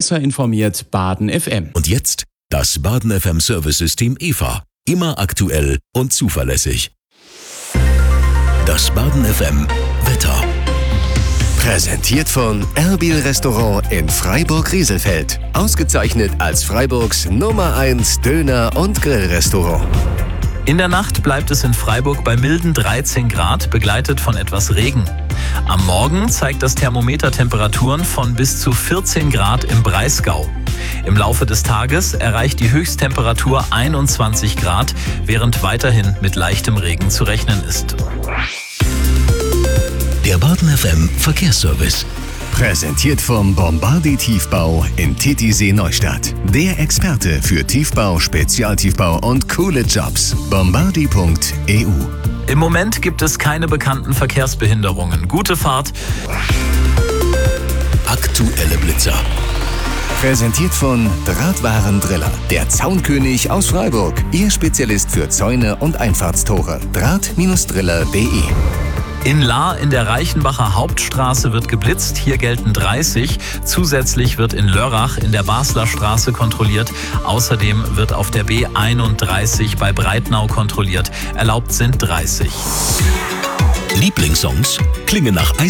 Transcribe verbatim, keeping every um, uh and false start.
Besser informiert Baden F M. Und jetzt das Baden F M Service-System E V A. Immer aktuell und zuverlässig. Das Baden F M Wetter. Präsentiert von Erbil Restaurant in Freiburg-Rieselfeld. Ausgezeichnet als Freiburgs Nummer eins Döner- und Grillrestaurant. In der Nacht bleibt es in Freiburg bei milden dreizehn Grad, begleitet von etwas Regen. Am Morgen zeigt das Thermometer Temperaturen von bis zu vierzehn Grad im Breisgau. Im Laufe des Tages erreicht die Höchsttemperatur einundzwanzig Grad, während weiterhin mit leichtem Regen zu rechnen ist. Der Baden F M Verkehrsservice. Präsentiert vom Bombardi Tiefbau in Titisee Neustadt. Der Experte für Tiefbau, Spezialtiefbau und coole Jobs. bombardi punkt e u. Im Moment gibt es keine bekannten Verkehrsbehinderungen. Gute Fahrt. Aktuelle Blitzer. Präsentiert von Drahtwarendriller. Der Zaunkönig aus Freiburg. Ihr Spezialist für Zäune und Einfahrtstore. Draht Driller punkt de. In Lahr in der Reichenbacher Hauptstraße wird geblitzt, hier gelten dreißig. Zusätzlich wird in Lörrach in der Basler Straße kontrolliert. Außerdem wird auf der B einunddreißig bei Breitnau kontrolliert. Erlaubt sind dreißig. Lieblingssongs klingen nach